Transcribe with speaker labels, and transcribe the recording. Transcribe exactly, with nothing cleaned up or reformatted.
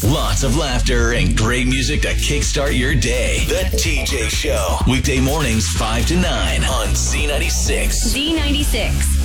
Speaker 1: Lots of laughter and great music to kickstart your day. The T J Show. Weekday mornings five to nine on Z ninety-six.
Speaker 2: Z ninety-six.